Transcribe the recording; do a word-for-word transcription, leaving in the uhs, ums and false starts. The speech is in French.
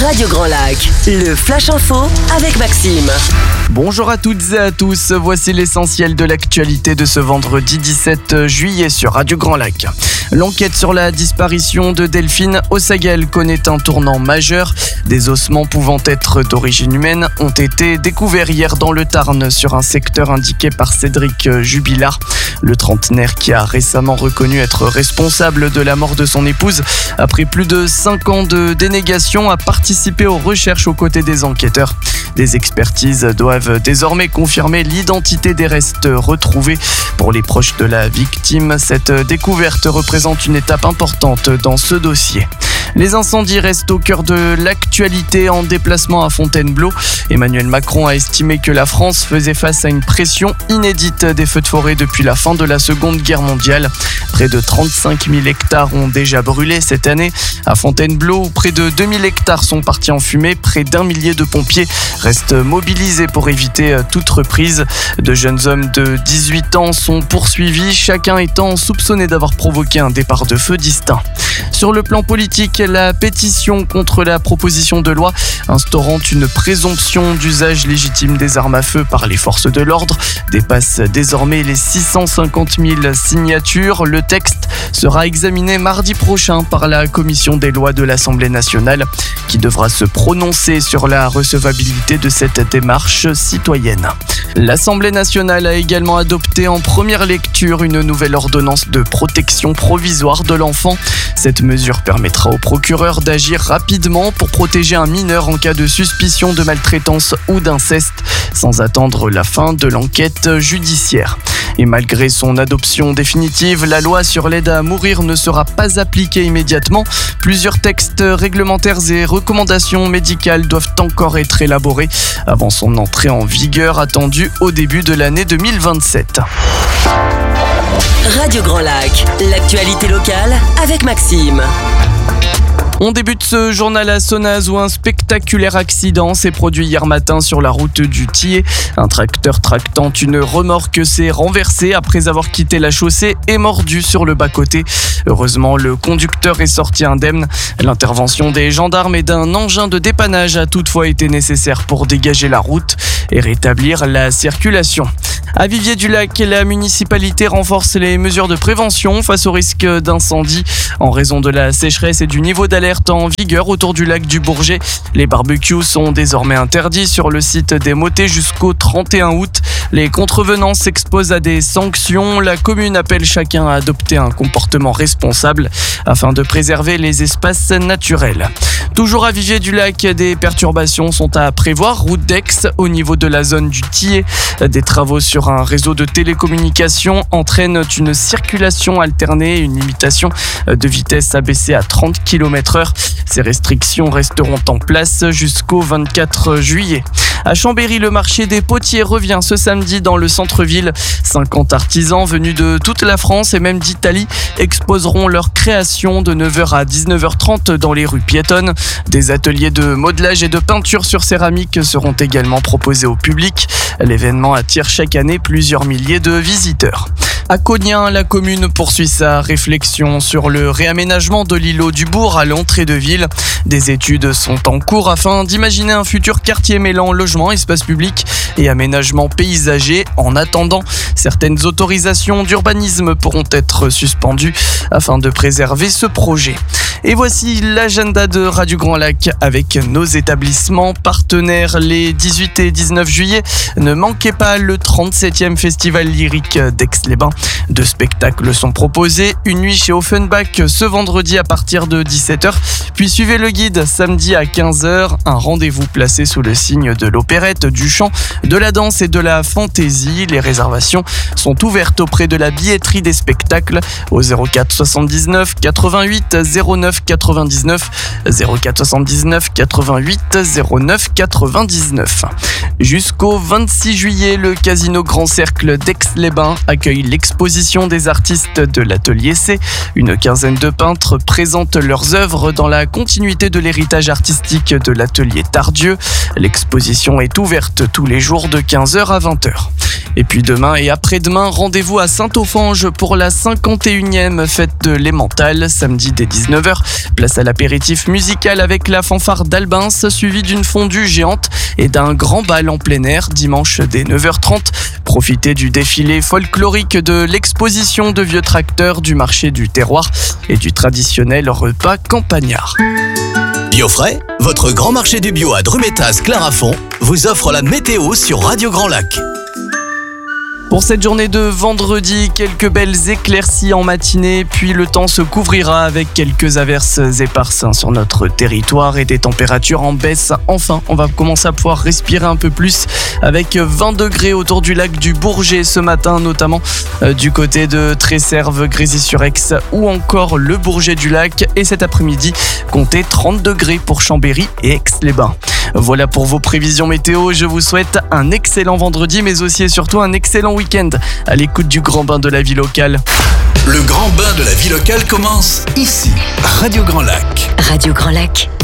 Radio Grand Lac, le Flash Info avec Maxime. Bonjour à toutes et à tous, voici l'essentiel de l'actualité de ce vendredi dix-sept juillet sur Radio Grand Lac. L'enquête sur la disparition de Delphine Ossagel connaît un tournant majeur. Des ossements pouvant être d'origine humaine ont été découverts hier dans le Tarn sur un secteur indiqué par Cédric Jubilard. Le trentenaire qui a récemment reconnu être responsable de la mort de son épouse après plus de cinq ans de dénégation a participé aux recherches aux côtés des enquêteurs. Des expertises doivent désormais confirmer l'identité des restes retrouvés. Pour les proches de la victime, cette découverte représente une étape importante dans ce dossier. Les incendies restent au cœur de l'actualité. En déplacement à Fontainebleau, Emmanuel Macron a estimé que la France faisait face à une pression inédite des feux de forêt depuis la fin de la Seconde Guerre mondiale. Près de trente-cinq mille hectares ont déjà brûlé cette année. À Fontainebleau, où près de deux mille hectares sont partis en fumée, près d'un millier de pompiers restent mobilisés pour éviter toute reprise. De jeunes hommes de dix-huit ans sont poursuivis, chacun étant soupçonné d'avoir provoqué un départ de feu distinct. Sur le plan politique, la pétition contre la proposition de loi instaurant une présomption d'usage légitime des armes à feu par les forces de l'ordre dépasse désormais les six cent cinquante mille signatures. Le texte sera examiné mardi prochain par la commission des lois de l'Assemblée nationale qui devra se prononcer sur la recevabilité de cette démarche citoyenne. L'Assemblée nationale a également adopté en première lecture une nouvelle ordonnance de protection provisoire de l'enfant. Cette mesure permettra au procureur d'agir rapidement pour protéger un mineur en cas de suspicion de maltraitance ou d'inceste, sans attendre la fin de l'enquête judiciaire. Et malgré son adoption définitive, la loi sur l'aide à mourir ne sera pas appliquée immédiatement. Plusieurs textes réglementaires et recommandations médicales doivent encore être élaborés avant son entrée en vigueur attendue au début de l'année deux mille vingt-sept. Radio Grand Lac, l'actualité locale avec Maxime. On débute ce journal à Sonnaz où un spectaculaire accident s'est produit hier matin sur la route du Tillet. Un tracteur tractant une remorque s'est renversé après avoir quitté la chaussée et mordu sur le bas-côté. Heureusement, le conducteur est sorti indemne. L'intervention des gendarmes et d'un engin de dépannage a toutefois été nécessaire pour dégager la route et rétablir la circulation. À Vivier-du-Lac, la municipalité renforce les mesures de prévention face au risque d'incendie. En raison de la sécheresse et du niveau d'alerte en vigueur autour du lac du Bourget, les barbecues sont désormais interdits sur le site des motets jusqu'au trente et un août. Les contrevenants s'exposent à des sanctions. La commune appelle chacun à adopter un comportement responsable afin de préserver les espaces naturels. Toujours à Vivier-du-Lac, des perturbations sont à prévoir. Route d'Aix, au niveau de la zone du Tillet. Des travaux sur un réseau de télécommunications entraînent une circulation alternée et une limitation de vitesse abaissée à trente kilomètres heure. Ces restrictions resteront en place jusqu'au vingt-quatre juillet. À Chambéry, le marché des potiers revient ce samedi dans le centre-ville. cinquante artisans venus de toute la France et même d'Italie exposeront leurs créations de neuf heures à dix-neuf heures trente dans les rues piétonnes. Des ateliers de modelage et de peinture sur céramique seront également proposés au public. L'événement attire chaque année plusieurs milliers de visiteurs. À Cognin, la commune poursuit sa réflexion sur le réaménagement de l'îlot du Bourg à l'entrée de ville. Des études sont en cours afin d'imaginer un futur quartier mêlant logement, espace public et aménagement paysager. En attendant, certaines autorisations d'urbanisme pourront être suspendues afin de préserver ce projet. Et voici l'agenda de Radio Grand Lac avec nos établissements partenaires les dix-huit et dix-neuf juillet. Ne manquez pas le trente-septième Festival lyrique d'Aix-les-Bains. Deux spectacles sont proposés. Une nuit chez Offenbach ce vendredi à partir de dix-sept heures. Puis suivez le guide samedi à quinze heures. Un rendez-vous placé sous le signe de l'opérette, du chant, de la danse et de la fantaisie. Les réservations sont ouvertes auprès de la billetterie des spectacles au zéro quatre soixante-dix-neuf quatre-vingt-huit zéro neuf quatre-vingt-dix-neuf zéro quatre soixante-dix-neuf quatre-vingt-huit zéro neuf quatre-vingt-dix-neuf. Jusqu'au vingt-six juillet, le Casino Grand Cercle d'Aix-les-Bains accueille l'exposition des artistes de l'Atelier C. Une quinzaine de peintres présentent leurs œuvres dans la continuité de l'héritage artistique de l'Atelier Tardieu. L'exposition est ouverte tous les jours jours de quinze heures à vingt heures. Et puis demain et après-demain, rendez-vous à Saint-Offenge pour la cinquante et unième fête de l'Emmental, samedi dès dix-neuf heures. Place à l'apéritif musical avec la fanfare d'Albins, suivi d'une fondue géante et d'un grand bal en plein air dimanche dès neuf heures trente. Profitez du défilé folklorique, de l'exposition de vieux tracteurs, du marché du terroir et du traditionnel repas campagnard. Biofrais, votre grand marché du bio à Drumettaz-Clarafond, vous offre la météo sur Radio Grand Lac. Pour cette journée de vendredi, quelques belles éclaircies en matinée, puis le temps se couvrira avec quelques averses éparses sur notre territoire et des températures en baisse. Enfin, on va commencer à pouvoir respirer un peu plus avec vingt degrés autour du lac du Bourget ce matin, notamment du côté de Tresserve, Grésy-sur-Aix ou encore le Bourget du Lac. Et cet après-midi, comptez trente degrés pour Chambéry et Aix-les-Bains. Voilà pour vos prévisions météo. Je vous souhaite un excellent vendredi, mais aussi et surtout un excellent week-end à l'écoute du Grand Bain de la vie locale. Le Grand Bain de la vie locale commence ici, Radio Grand Lac. Radio Grand Lac.